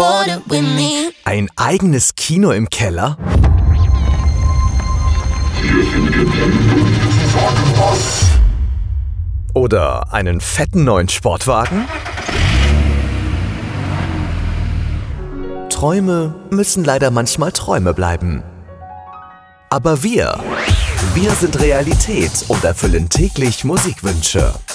boarded with me. Ein eigenes Kino im Keller? Oder einen fetten neuen Sportwagen? Träume müssen leider manchmal Träume bleiben. Aber wir sind Realität und erfüllen täglich Musikwünsche.